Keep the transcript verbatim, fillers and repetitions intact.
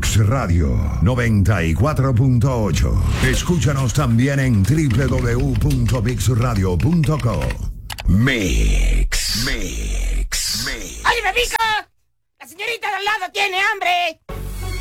Mix Radio noventa y cuatro punto ocho. Escúchanos también en doble u doble u doble u punto mix radio punto com. Mix, Mix, Mix. ¡Oye, me pica! ¡La señorita de al lado tiene hambre!